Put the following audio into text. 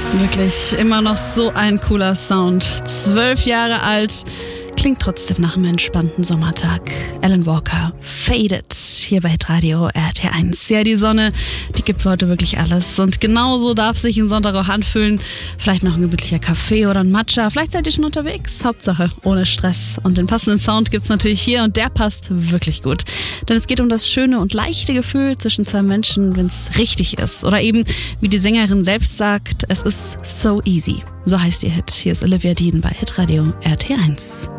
Wirklich immer noch so ein cooler Sound. 12 Jahre alt, klingt trotzdem nach einem entspannten Sommertag. Alan Walker, Faded, hier bei Hitradio RT1. Ja, die Sonne, die gibt für heute wirklich alles. Und genauso darf sich ein Sonntag auch anfühlen. Vielleicht noch ein gemütlicher Kaffee oder ein Matcha. Vielleicht seid ihr schon unterwegs. Hauptsache ohne Stress. Und den passenden Sound gibt's natürlich hier und der passt wirklich gut. Denn es geht um das schöne und leichte Gefühl zwischen zwei Menschen, wenn es richtig ist. Oder eben, wie die Sängerin selbst sagt, es ist so easy. So heißt ihr Hit. Hier ist Olivia Dean bei Hitradio RT1.